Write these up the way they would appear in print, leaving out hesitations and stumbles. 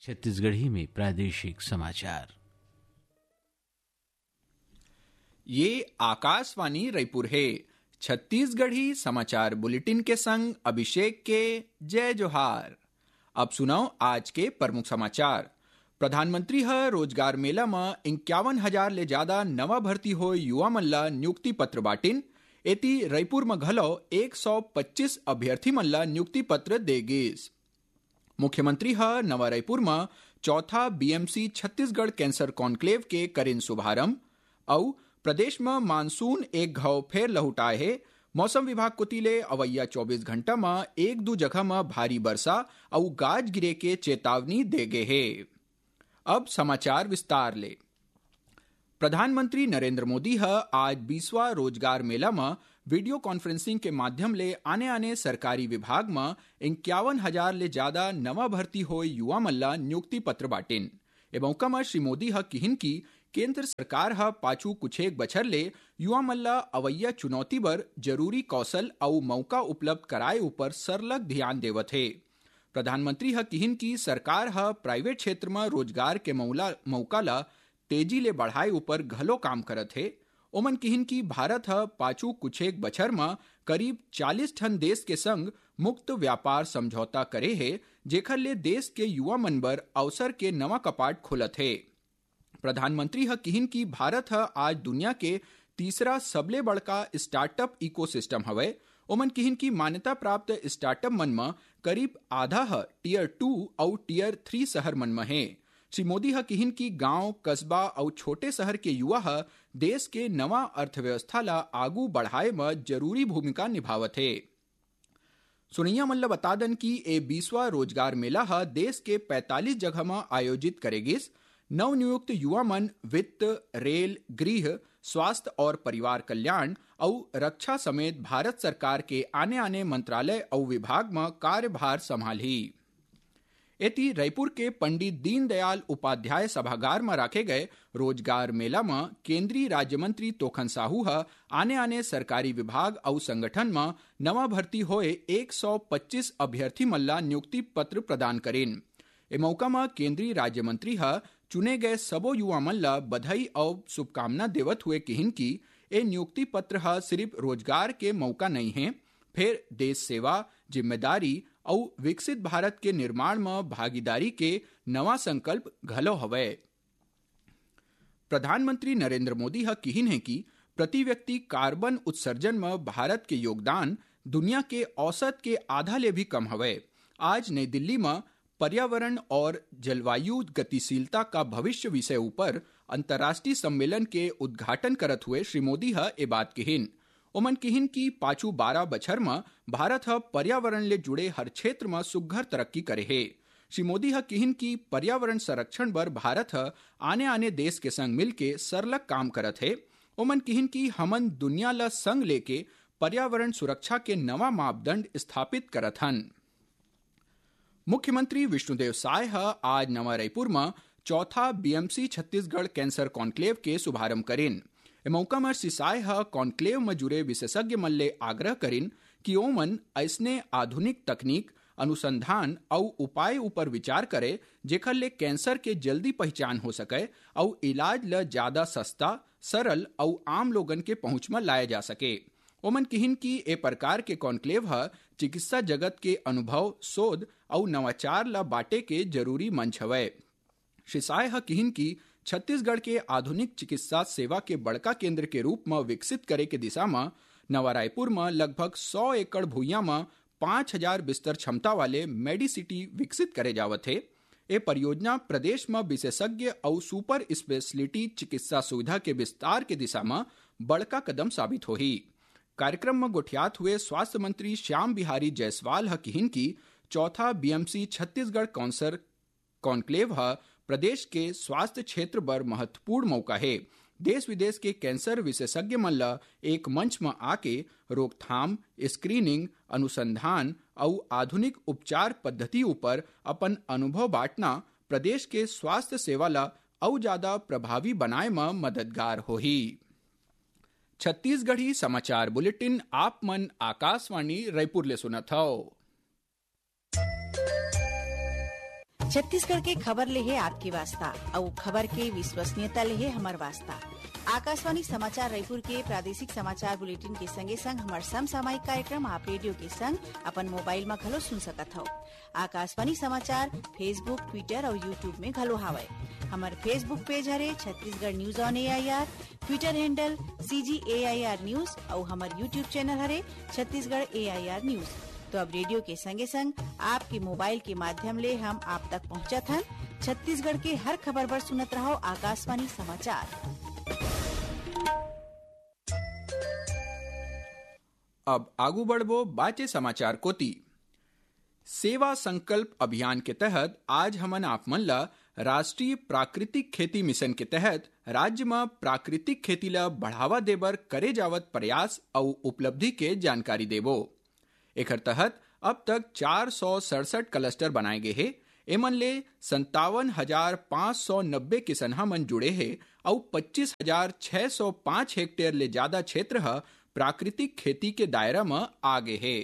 छत्तीसगढ़ी में प्रादेशिक समाचार। ये आकाशवाणी रायपुर है। छत्तीसगढ़ी समाचार बुलेटिन के संग अभिषेक के जय जोहार। अब सुनाओ आज के प्रमुख समाचार। प्रधानमंत्री रोजगार मेला में 51,000 ले ज्यादा नवा भर्ती हो युवा मन ला नियुक्ति पत्र बाटिन। एती रायपुर में घलो 125 अभ्यर्थी मन ला नियुक्ति पत्र दे गिस। मुख्यमंत्री नवा रायपुर में चौथा बीएमसी छत्तीसगढ़ कैंसर कॉन्क्लेव के करिन शुभारंभ। और प्रदेश में मानसून एक घाव फेर लहुटाए है। मौसम विभाग कोतीले अवैया 24 घंटा में एक दो जगह में भारी वर्षा और गाज गिरे के चेतावनी दे गए है। अब समाचार विस्तार ले। प्रधानमंत्री नरेंद्र मोदी आज 20वां रोजगार मेला में वीडियो कॉन्फ्रेंसिंग के माध्यम ले आने सरकारी विभाग में 51,000 ले ज्यादा नवा भर्ती हो युवा मल्ला नियुक्ति पत्र बाटिन। मौका में श्री मोदी किहिन की केंद्र सरकार पाछू कुछ एक बछर ले युवा मल्ला अवैया चुनौती बर जरूरी कौशल और मौका उपलब्ध कराए ऊपर सरलग ध्यान देवत है। प्रधानमंत्री किहिन की सरकार प्राइवेट क्षेत्र में रोजगार के मौका ला तेजी ले बढ़ाए ऊपर घलो काम करत है। ओमन किहिन की भारत पाछू कुछ एक बछर में करीब 40 ठन देश के संग मुक्त व्यापार समझौता करे है, जेखर ले देश के युवा मन बर अवसर के नवा कपाट खुलत है। प्रधानमंत्री किहिन की भारत आज दुनिया के तीसरा सबले बड़का स्टार्टअप इकोसिस्टम हवे। ओमन किहिन की मान्यता प्राप्त स्टार्टअप मन में करीब आधा टियर 2 और टियर 3 शहर मन में है। श्री मोदी किहिन की गांव, कस्बा और छोटे शहर के युवा देश के नवा अर्थव्यवस्था ला आगू बढ़ाए में जरूरी भूमिका निभावत है। सुनैया मल्ला बता दन की ए 20वां रोजगार मेला देश के 45 जगह में आयोजित करेगिस। नवनियुक्त युवा मन वित्त, रेल, गृह, स्वास्थ्य और परिवार कल्याण और रक्षा समेत भारत सरकार के आने मंत्रालय और विभाग में कार्यभार संभाली। एती रायपुर के पंडित दीनदयाल उपाध्याय सभागार में रखे गए रोजगार मेला में केंद्रीय राज्य मंत्री तोखन साहू आने सरकारी विभाग और संगठन में नवा भर्ती होए 125 अभ्यर्थी मल्ला नियुक्ति पत्र प्रदान करेन। ए मौका में केंद्रीय राज्य मंत्री चुने गए सबो युवा मन ला बधाई और शुभकामना देवत हुए किहिन की ए नियुक्ति पत्र सिर्फ रोजगार के मौका नहीं है, फिर देश सेवा, जिम्मेदारी और विकसित भारत के निर्माण में भागीदारी के नवा संकल्प घलो हवे। प्रधानमंत्री नरेंद्र मोदी किहिन है कि प्रति व्यक्ति कार्बन उत्सर्जन में भारत के योगदान दुनिया के औसत के आधा ले भी कम हवे। आज नई दिल्ली में पर्यावरण और जलवायु गतिशीलता का भविष्य विषय ऊपर अंतर्राष्ट्रीय सम्मेलन के उद्घाटन करत हुए श्री मोदी ए बात किहिन। ओमन किहिन की पाछू 12 बछर में भारत पर्यावरण ले जुड़े हर क्षेत्र में सुघर तरक्की करे है। श्री मोदी किहिन की पर्यावरण संरक्षण बर भारत आने देश के संग मिलके सरलग काम करत है। ओमन किहिन की हमन दुनिया ला संग लेके पर्यावरण सुरक्षा के नवा मापदंड स्थापित करत हन। मुख्यमंत्री विष्णुदेव साय आज नवा रायपुर में चौथा बीएमसी छत्तीसगढ़ कैंसर कॉन्क्लेव के शुभारंभ करेन। मौका में श्री साय कॉन्क्लेव में जुड़े विशेषज्ञ मन ले आग्रह करेन कि ओमन ऐसने आधुनिक तकनीक, अनुसंधान और उपाय ऊपर विचार करे जेखर ले कैंसर के जल्दी पहचान हो सके और इलाज ल ज्यादा सस्ता, सरल और आम लोगन के पहुंच में लाया जा सके। ओमन किहिन की ए प्रकार के कॉन्क्लेव चिकित्सा जगत के अनुभव, शोध और नवाचार ला बाटे के जरूरी मंच हवे। श्री साय किहिन की छत्तीसगढ़ के आधुनिक चिकित्सा सेवा के बड़का केंद्र के रूप में विकसित करे के दिशा में नवा रायपुर में लगभग 100 एकड़ भूइया में 5,000 बिस्तर क्षमता वाले मेडिसिटी विकसित करे जावत है। ये परियोजना प्रदेश में विशेषज्ञ और सुपर स्पेशलिटी चिकित्सा सुविधा के विस्तार के दिशा में बड़का कदम साबित होही। कार्यक्रम में गोठियात हुए स्वास्थ्य मंत्री श्याम बिहारी जायसवाल किहिन की चौथा बीएमसी छत्तीसगढ़ कैंसर कॉन्क्लेव प्रदेश के स्वास्थ्य क्षेत्र पर महत्वपूर्ण मौका है। देश विदेश के कैंसर विशेषज्ञ मन ला एक मंच में आके रोकथाम, स्क्रीनिंग, अनुसंधान और आधुनिक उपचार पद्धति ऊपर अपन अनुभव बांटना प्रदेश के स्वास्थ्य सेवा ला और ज्यादा प्रभावी बनाए में मददगार होही। छत्तीसगढ़ी समाचार बुलेटिन आप मन आकाशवाणी रायपुर ले सुनत हो। छत्तीसगढ़ के खबर ले है आपकी वास्ता और खबर के विश्वसनीयता ले है हमार वास्ता। आकाशवाणी समाचार रायपुर के प्रादेशिक समाचार बुलेटिन के संगे संग हमार समसामयिक कार्यक्रम आप रेडियो के संग अपन मोबाइल में घलो सुन सकत हो। आकाशवाणी समाचार फेसबुक, ट्विटर और यूट्यूब में घलो हावय। हमार फेसबुक पेज हरे Chhattisgarh news on AIR, Twitter handle CGAIR news और हमार यूट्यूब चैनल हरे छत्तीसगढ़ AIR न्यूज। तो अब रेडियो के संगे संग आपके मोबाइल के माध्यम ले हम आप तक पहुंचत हन। छत्तीसगढ़ के हर खबर पर सुनत रहो आकाशवाणी समाचार। अब आगू बढ़बो बाचे समाचार कोती। सेवा संकल्प अभियान के तहत आज हमन आप मन ला राष्ट्रीय प्राकृतिक खेती मिशन के तहत राज्य में प्राकृतिक खेती ला बढ़ावा देबर करे जावत प्रयास और उपलब्धि के जानकारी देबो। एकर तहत अब तक 467 क्लस्टर बनाए गए हैं। एमन ले 57,590 किसनहा मन जुड़े हैं और 25,605 हेक्टेयर ले ज्यादा क्षेत्र प्राकृतिक खेती के दायरा में आ गए हैं।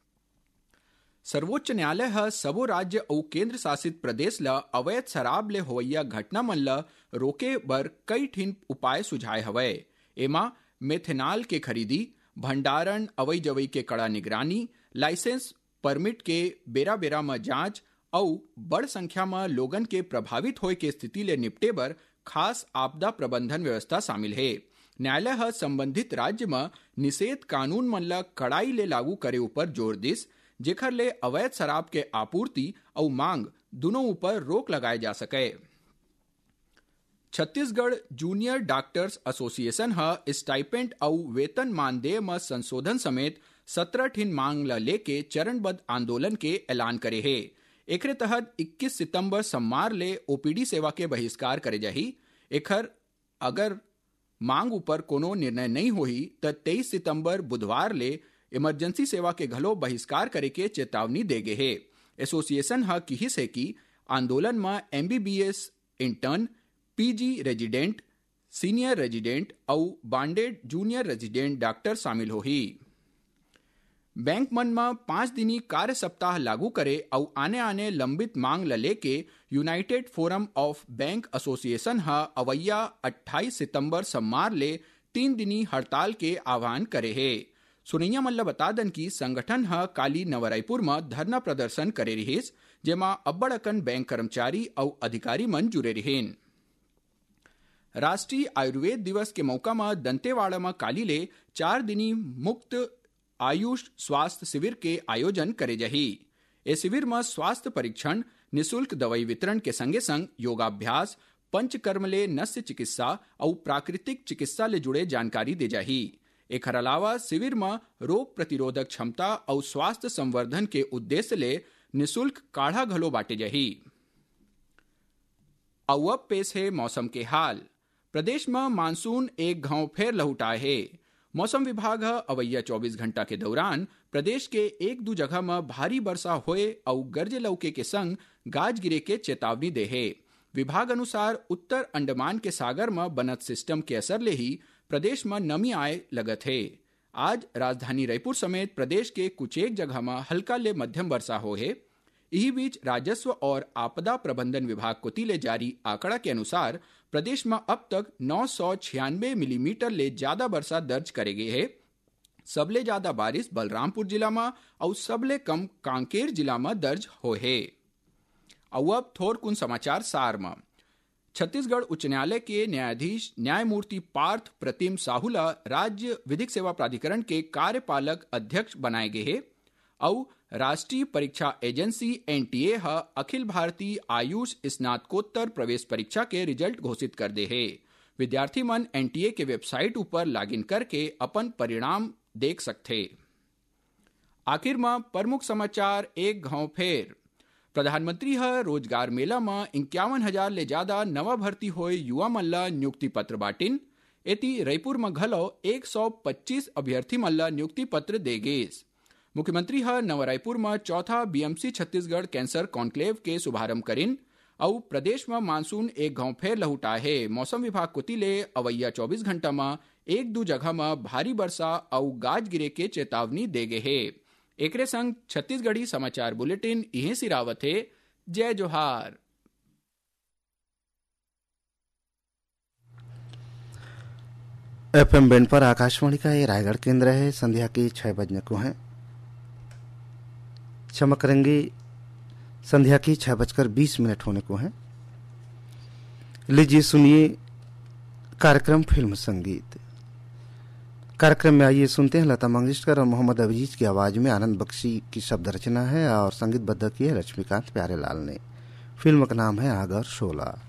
सर्वोच्च न्यायालय सबो राज्य और केंद्र शासित प्रदेश ला अवैध शराब ले होवैया घटना मन ला रोके बर कई ठिन उपाय सुझाए हवै। एमा मेथेनॉल के खरीदी, भंडारण, अवै जवै के कड़ा निगरानी, लाइसेंस परमिट के बेरा बेरा में जांच और बड़ संख्या में लोगन के प्रभावित होए के स्थिति ले निपटे बर खास आपदा प्रबंधन व्यवस्था शामिल है। न्यायालय संबंधित राज्य में निषेध कानून मन ला कड़ाई ले लागू करे ऊपर जोर दिस, जेखर ले अवैध शराब के आपूर्ति और मांग दोनों ऊपर रोक लगाए जा सके। Chhattisgarh junior doctors association stipend और वेतन मानदेय में संशोधन समेत 17 ठिन मांग ला लेके चरणबद्ध आंदोलन के ऐलान करे है। एकरे तहत 21 सितंबर सोमवार ले OPD सेवा के बहिष्कार करे जाही। एकर अगर मांग ऊपर कोनो निर्णय नहीं होही त 23 सितंबर बुधवार ले इमरजेंसी सेवा के घलो बहिष्कार करे के चेतावनी दे गे है। एसोसिएशन किहिस है कि आंदोलन में MBBS intern, PG resident, senior resident और बांडेड जूनियर रेजिडेंट डॉक्टर शामिल होही। बैंक मन में 5 दिनी कार्य सप्ताह लागू करे और आने आने लंबित मांग ल लेके United form of bank association अवैया 28 सितंबर सोमवार ले 3 दिनी हड़ताल के आह्वान करे है। सुनैया मल्ला बता दन की संगठन काली नवरायपुर में धरना प्रदर्शन करे रहिस, जेमा अब्बड़ अकन बैंक कर्मचारी और अधिकारी मन जुड़े रहिन। राष्ट्रीय आयुर्वेद दिवस के मौका में दंतेवाड़ा में काली ले 4 दिनी मुक्त आयुष स्वास्थ्य शिविर के आयोजन करे जाही। ए शिविर में स्वास्थ्य परीक्षण, निशुल्क दवाई वितरण के संगे संग योगाभ्यास, पंचकर्म ले नस्य चिकित्सा और प्राकृतिक चिकित्सा ले जुड़े जानकारी दे जाही। एकर अलावा शिविर में रोग प्रतिरोधक क्षमता और स्वास्थ्य संवर्धन के उद्देश्य ले निशुल्क काढ़ा घलो बांटे जाही। अब पेश है मौसम के हाल। प्रदेश में मानसून एक घाव फेर लहुटाए है। मौसम विभाग अवैया 24 घंटा के दौरान प्रदेश के 1-2 जगह में भारी वर्षा होए और गरजे लौके के संग गाज गिरे के चेतावनी दे है। विभाग अनुसार उत्तर अंडमान के सागर में बनत सिस्टम के असर ले ही प्रदेश में नमी आए लगत है। आज राजधानी रायपुर समेत प्रदेश के कुछ एक जगह में हल्का ले मध्यम वर्षा हो है। इसी बीच राजस्व और आपदा प्रबंधन विभाग को तिले जारी आंकड़ा के अनुसार प्रदेश में अब तक 996 मिलीमीटर ले ज्यादा वर्षा दर्ज करे गए है। सबले ज्यादा बारिश बलरामपुर जिला में और सबले कम कांकेर जिला में दर्ज हो है। अब थोर कुन समाचार सार में। छत्तीसगढ़ उच्च न्यायालय के न्यायाधीश न्यायमूर्ति पार्थ प्रतिम साहुला राज्य विधिक सेवा प्राधिकरण के कार्यपालक अध्यक्ष बनाए गए हैं और राष्ट्रीय परीक्षा एजेंसी NTA अखिल भारतीय आयुष स्नातकोत्तर प्रवेश परीक्षा के रिजल्ट घोषित कर दे है। विद्यार्थी मन NTA के वेबसाइट ऊपर लॉगिन करके अपन परिणाम देख सकते। आखिर में प्रमुख समाचार एक घाव फेर। प्रधानमंत्री रोजगार मेला में 51,000 ले ज्यादा नवा भर्ती होए युवा मन ला नियुक्ति पत्र बांटिन। एती रायपुर में घलो 125 अभ्यर्थी मन ला नियुक्ति पत्र दे गेस। मुख्यमंत्री नवरायपुर में चौथा BMC छत्तीसगढ़ कैंसर कॉन्क्लेव के शुभारंभ करिन और प्रदेश में मानसून एक घाव फेर लहुटा है। मौसम विभाग को तिले अवैया 24 घंटा में 1-2 जगह में भारी वर्षा और गाज गिरे के चेतावनी दे गए है। एकरे संग छत्तीसगढ़ी समाचार बुलेटिन इहे सिरावत है। जय जोहार। FM बैंड पर आकाशवाणी का ये रायगढ़ केंद्र है। संध्या की 6 बजने को हैं। क्षमा करेंगे, संध्या की 6:20 होने को हैं। लीजिए सुनिए कार्यक्रम फिल्म संगीत। कार्यक्रम में आइए सुनते हैं लता मंगेशकर और मोहम्मद अजीज की आवाज में आनंद बख्शी की शब्द रचना है और संगीतबद्ध की है लक्ष्मीकांत प्यारेलाल ने। फिल्म का नाम है आगर शोला।